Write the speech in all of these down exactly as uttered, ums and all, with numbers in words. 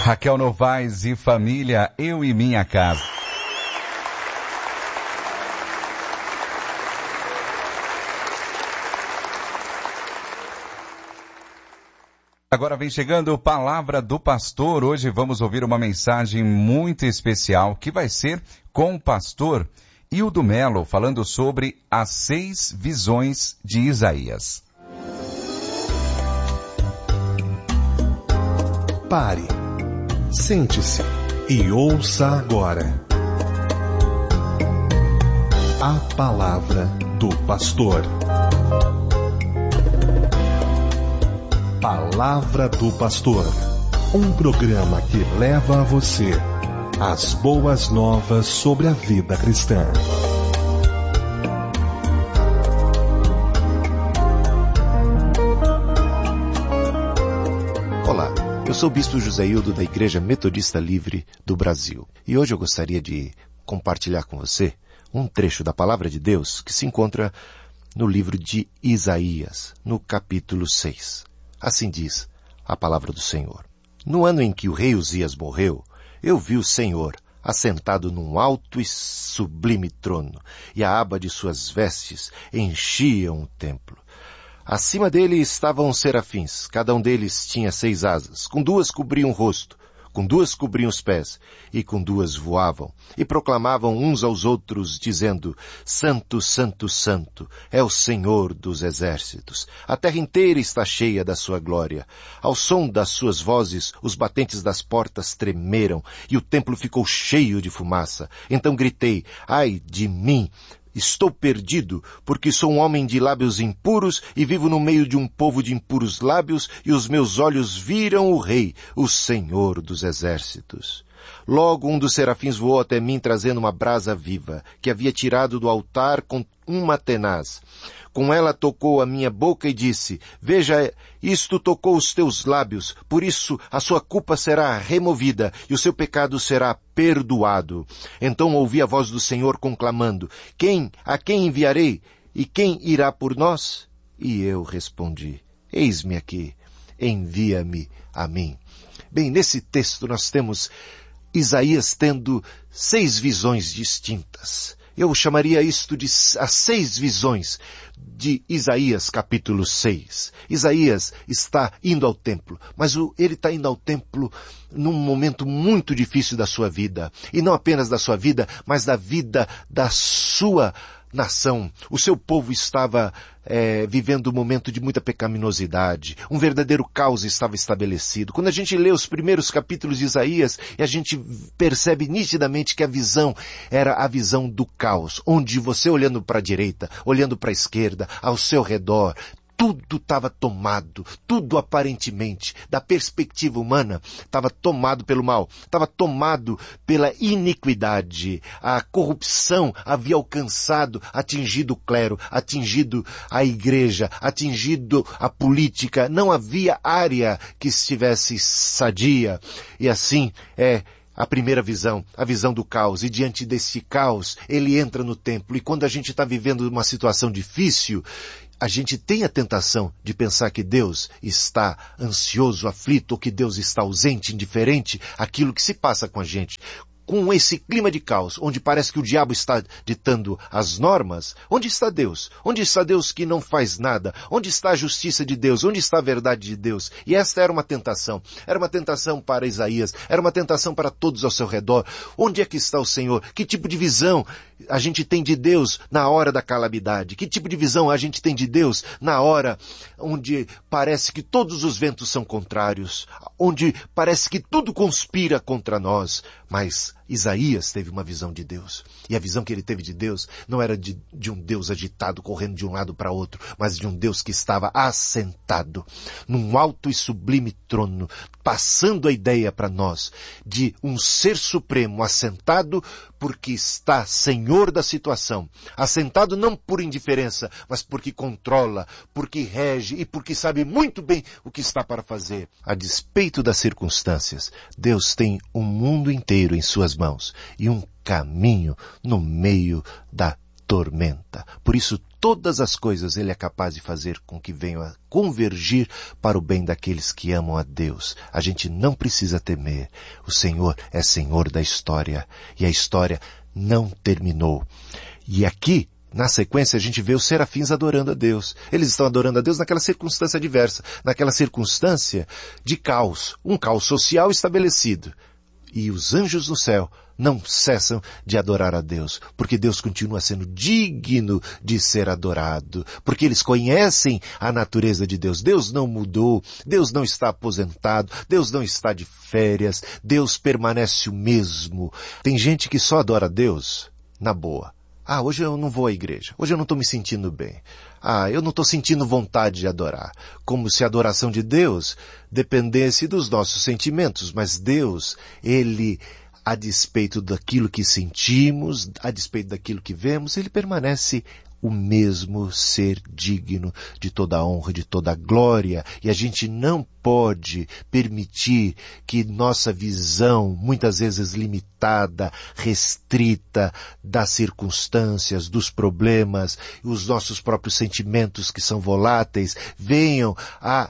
Raquel Novaes e família, eu e minha casa. Agora vem chegando Palavra do Pastor. Hoje vamos ouvir uma mensagem muito especial que vai ser com o pastor Hildo Melo, falando sobre as seis visões de Isaías. Pare, sente-se e ouça agora a Palavra do Pastor. Palavra do Pastor, um programa que leva a você as boas novas sobre a vida cristã. Olá, eu sou o Bispo José Hildo da Igreja Metodista Livre do Brasil. E hoje eu gostaria de compartilhar com você um trecho da Palavra de Deus que se encontra no livro de Isaías, no capítulo seis. Assim diz a palavra do Senhor. No ano em que o rei Uzias morreu, eu vi o Senhor assentado num alto e sublime trono, e a aba de suas vestes enchiam o templo. Acima dele estavam serafins, cada um deles tinha seis asas, com duas cobriam o rosto, com duas cobriam os pés, e com duas voavam, e proclamavam uns aos outros, dizendo, Santo, Santo, Santo, é o Senhor dos exércitos. A terra inteira está cheia da sua glória. Ao som das suas vozes, os batentes das portas tremeram, e o templo ficou cheio de fumaça. Então gritei, ai de mim! Estou perdido, porque sou um homem de lábios impuros e vivo no meio de um povo de impuros lábios, e os meus olhos viram o Rei, o Senhor dos exércitos. Logo um dos serafins voou até mim trazendo uma brasa viva, que havia tirado do altar com uma tenaz. Com ela tocou a minha boca e disse, veja, isto tocou os teus lábios, por isso a sua culpa será removida e o seu pecado será perdoado. Então ouvi a voz do Senhor conclamando, quem, a quem enviarei? E quem irá por nós? E eu respondi, eis-me aqui, envia-me a mim. Bem, nesse texto nós temos Isaías tendo seis visões distintas. Eu chamaria isto de as seis visões de Isaías capítulo seis. Isaías está indo ao templo, mas o, ele está indo ao templo num momento muito difícil da sua vida. E não apenas da sua vida, mas da vida da sua nação. O seu povo estava é, vivendo um momento de muita pecaminosidade. Um verdadeiro caos estava estabelecido. Quando a gente lê os primeiros capítulos de Isaías, a gente percebe nitidamente que a visão era a visão do caos, onde você olhando para a direita, olhando para a esquerda, ao seu redor, tudo estava tomado, tudo aparentemente, da perspectiva humana, estava tomado pelo mal, estava tomado pela iniquidade. A corrupção havia alcançado, atingido o clero, atingido a igreja, atingido a política. Não havia área que estivesse sadia. E assim é a primeira visão, a visão do caos. E diante desse caos, ele entra no templo. E quando a gente está vivendo uma situação difícil, a gente tem a tentação de pensar que Deus está ansioso, aflito, ou que Deus está ausente, indiferente àquilo que se passa com a gente. Com esse clima de caos, onde parece que o diabo está ditando as normas, onde está Deus? Onde está Deus que não faz nada? Onde está a justiça de Deus? Onde está a verdade de Deus? E esta era uma tentação. Era uma tentação para Isaías. Era uma tentação para todos ao seu redor. Onde é que está o Senhor? Que tipo de visão a gente tem de Deus na hora da calamidade? Que tipo de visão a gente tem de Deus na hora onde parece que todos os ventos são contrários? Onde parece que tudo conspira contra nós? Mas Isaías teve uma visão de Deus. E a visão que ele teve de Deus não era de, de um Deus agitado, correndo de um lado para outro, mas de um Deus que estava assentado num alto e sublime trono, passando a ideia para nós de um ser supremo assentado porque está senhor da situação. Assentado não por indiferença, mas porque controla, porque rege e porque sabe muito bem o que está para fazer. A despeito das circunstâncias, Deus tem o mundo inteiro em suas mãos e um caminho no meio da tormenta. Por isso todas as coisas Ele é capaz de fazer com que venham a convergir para o bem daqueles que amam a Deus. A gente não precisa temer. O Senhor é Senhor da história. E a história não terminou. E aqui, na sequência, a gente vê os serafins adorando a Deus. Eles estão adorando a Deus naquela circunstância adversa, naquela circunstância de caos, um caos social estabelecido. E os anjos no céu não cessam de adorar a Deus, porque Deus continua sendo digno de ser adorado, porque eles conhecem a natureza de Deus. Deus não mudou, Deus não está aposentado, Deus não está de férias, Deus permanece o mesmo. Tem gente que só adora a Deus na boa. Ah, hoje eu não vou à igreja, hoje eu não estou me sentindo bem. Ah, eu não estou sentindo vontade de adorar. Como se a adoração de Deus dependesse dos nossos sentimentos. Mas Deus, Ele, a despeito daquilo que sentimos, a despeito daquilo que vemos, Ele permanece o mesmo ser digno de toda a honra, de toda a glória. E a gente não pode permitir que nossa visão, muitas vezes limitada, restrita das circunstâncias, dos problemas, os nossos próprios sentimentos que são voláteis, venham a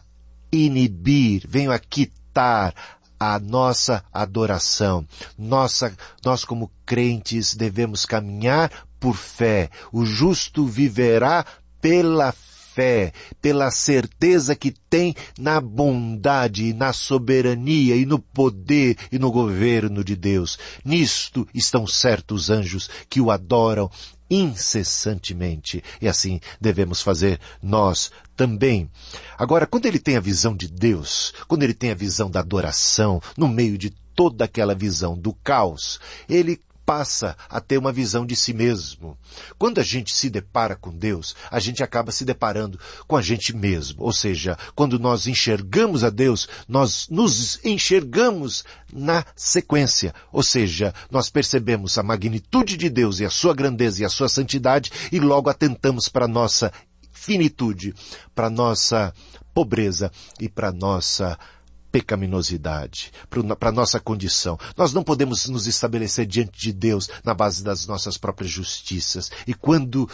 inibir, venham a quitar a nossa adoração. Nossa, nós como crentes devemos caminhar por fé. O justo viverá pela fé, pela certeza que tem na bondade, na soberania e no poder e no governo de Deus. Nisto estão certos os anjos que o adoram incessantemente. E assim devemos fazer nós também. Agora, quando ele tem a visão de Deus, quando ele tem a visão da adoração, no meio de toda aquela visão do caos, ele passa a ter uma visão de si mesmo. Quando a gente se depara com Deus, a gente acaba se deparando com a gente mesmo. Ou seja, quando nós enxergamos a Deus, nós nos enxergamos na sequência. Ou seja, nós percebemos a magnitude de Deus e a sua grandeza e a sua santidade e logo atentamos para a nossa finitude, para a nossa pobreza e para a nossa pecaminosidade, para a nossa condição. Nós não podemos nos estabelecer diante de Deus na base das nossas próprias justiças. E quando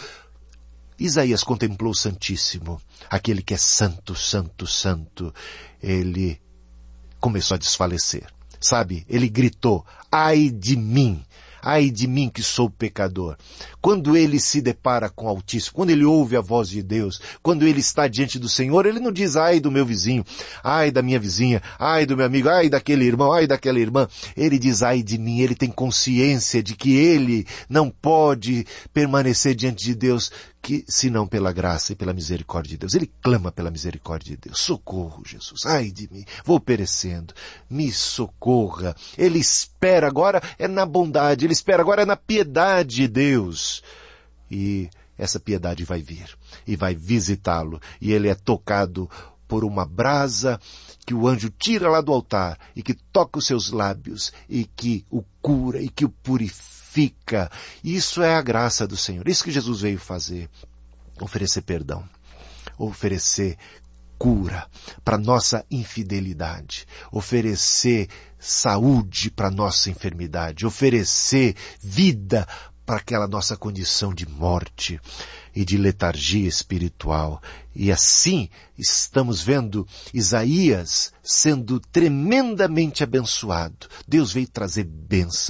Isaías contemplou o Santíssimo, aquele que é santo, santo, santo, ele começou a desfalecer. Sabe, ele gritou, ai de mim, ai de mim que sou pecador. Quando ele se depara com o Altíssimo, quando ele ouve a voz de Deus, quando ele está diante do Senhor, ele não diz, ai do meu vizinho, ai da minha vizinha, ai do meu amigo, ai daquele irmão, ai daquela irmã. Ele diz, ai de mim, ele tem consciência de que ele não pode permanecer diante de Deus que, senão pela graça e pela misericórdia de Deus. Ele clama pela misericórdia de Deus. Socorro, Jesus, ai de mim, vou perecendo, me socorra. Ele espera agora é na bondade, ele espera agora é na piedade de Deus. E essa piedade vai vir e vai visitá-lo. E ele é tocado por uma brasa que o anjo tira lá do altar e que toca os seus lábios e que o cura e que o purifica. Isso é a graça do Senhor. Isso que Jesus veio fazer. Oferecer perdão. Oferecer cura para nossa infidelidade. Oferecer saúde para nossa enfermidade. Oferecer vida para aquela nossa condição de morte e de letargia espiritual. E assim estamos vendo Isaías sendo tremendamente abençoado. Deus veio trazer bênção.